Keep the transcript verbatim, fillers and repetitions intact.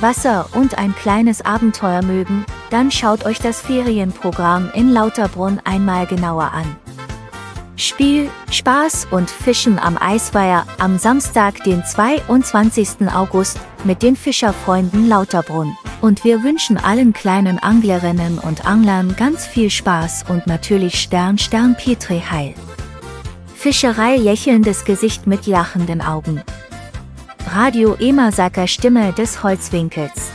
Wasser und ein kleines Abenteuer mögen, dann schaut euch das Ferienprogramm in Lauterbrunn einmal genauer an. Spiel, Spaß und Fischen am Eisweiher am Samstag, den zweiundzwanzigsten August, mit den Fischerfreunden Lauterbrunn. Und wir wünschen allen kleinen Anglerinnen und Anglern ganz viel Spaß und natürlich Stern Stern Petri Heil. Fischerei, lächelndes Gesicht mit lachenden Augen. Radio Emasaker, Stimme des Holzwinkels.